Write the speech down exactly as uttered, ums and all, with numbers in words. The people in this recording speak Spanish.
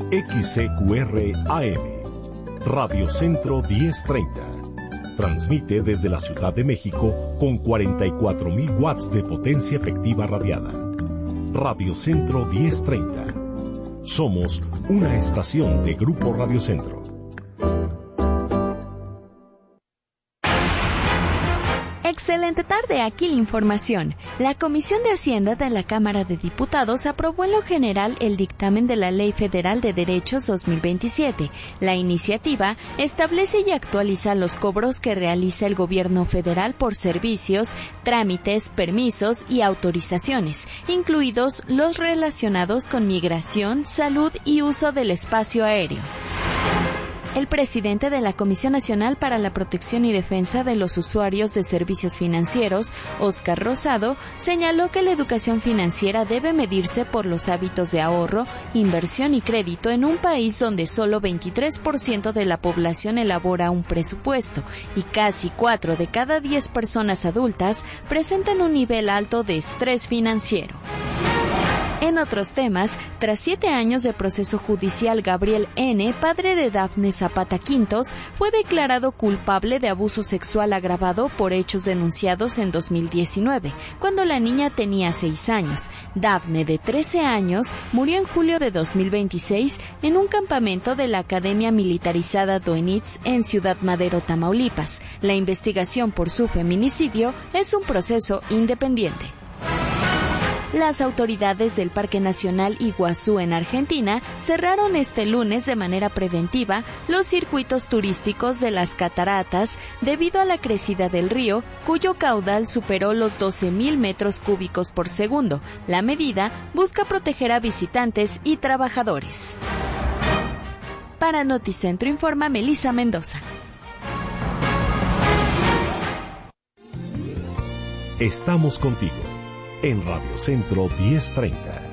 X C Q R A M, Radio Centro diez treinta. Transmite desde la Ciudad de México con cuarenta y cuatro mil watts de potencia efectiva radiada. Radio Centro diez treinta. Somos una estación de Grupo Radio Centro. Excelente tarde, aquí la información. La Comisión de Hacienda de la Cámara de Diputados aprobó en lo general el dictamen de la Ley Federal de Derechos dos mil veintisiete. La iniciativa establece y actualiza los cobros que realiza el gobierno federal por servicios, trámites, permisos y autorizaciones, incluidos los relacionados con migración, salud y uso del espacio aéreo. El presidente de la Comisión Nacional para la Protección y Defensa de los Usuarios de Servicios Financieros, Óscar Rosado, señaló que la educación financiera debe medirse por los hábitos de ahorro, inversión y crédito en un país donde solo veintitrés por ciento de la población elabora un presupuesto y casi cuatro de cada diez personas adultas presentan un nivel alto de estrés financiero. En otros temas, tras siete años de proceso judicial, Gabriel N., padre de Dafne Zapata Quintos, fue declarado culpable de abuso sexual agravado por hechos denunciados en dos mil diecinueve, cuando la niña tenía seis años. Dafne, de trece años, murió en julio de dos mil veintiséis en un campamento de la Academia Militarizada Doenitz en Ciudad Madero, Tamaulipas. La investigación por su feminicidio es un proceso independiente. Las autoridades del Parque Nacional Iguazú en Argentina cerraron este lunes de manera preventiva los circuitos turísticos de las cataratas debido a la crecida del río, cuyo caudal superó los doce mil metros cúbicos por segundo. La medida busca proteger a visitantes y trabajadores. Para Noticentro informa Melissa Mendoza. Estamos contigo en Radio Centro diez treinta.